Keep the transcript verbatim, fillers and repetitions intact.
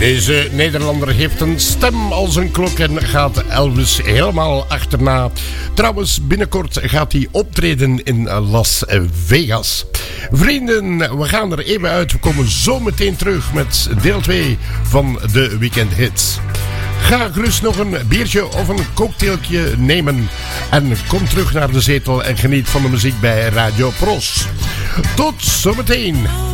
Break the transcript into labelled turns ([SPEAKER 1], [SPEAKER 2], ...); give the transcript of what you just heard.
[SPEAKER 1] Deze Nederlander heeft een stem als een klok en gaat Elvis helemaal achterna. Trouwens, binnenkort gaat hij optreden in Las Vegas. Vrienden, we gaan er even uit. We komen zo meteen terug met deel twee van de Weekend Hits. Ga gerust nog een biertje of een cocktailtje nemen. En kom terug naar de zetel en geniet van de muziek bij Radio Pros. Tot zometeen.